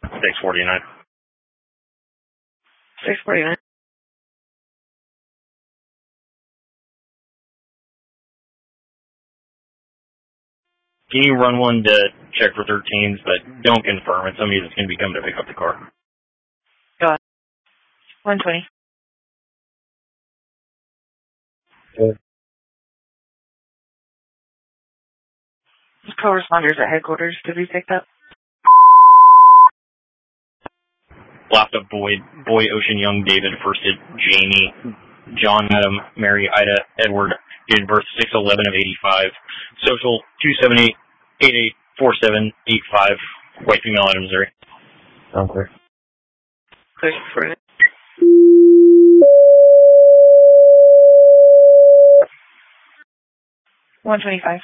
649. 649. Can you run one to check for 13s, but don't confirm it. Somebody that's going to be coming to pick up the car. Go ahead. 120. Good. Co-responders at headquarters to be picked up. Last up, Boyd, Ocean, Young, David, Firsted, Jamie, John, Adam, Mary, Ida, Edward, date of birth 6/11 of 85, social 278-884785, white female out of Missouri. Sounds clear. Clear for it. $125.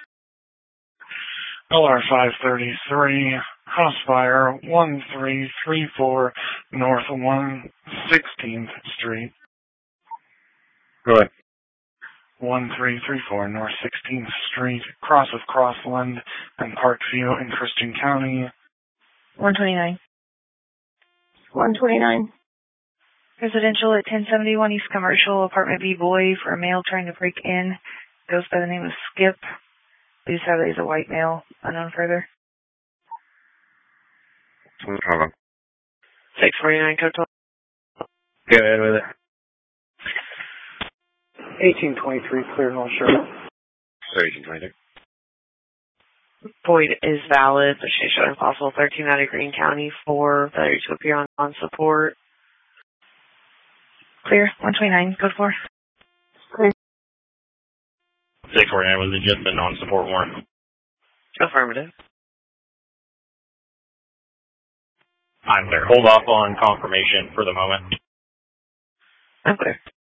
LR533, house fire, 1334 North 116th Street. Go ahead. 1334 North 16th Street, cross of Crossland and Parkview in Christian County. 129. 129. Residential at 1071 East Commercial, apartment B boy, for a male trying to break in. Goes by the name of Skip. Please have it as a white male, unknown further. Hold on. 649 code 12. Go ahead with it. 1823 Clear North Shore. 1823. Boyd is valid, but she's showing possible 13 out of Greene County for failure to appear on support. Clear. 129 code 4. 649 was it just a non-support warrant? Affirmative. I'm clear. Hold off on confirmation for the moment. I'm clear.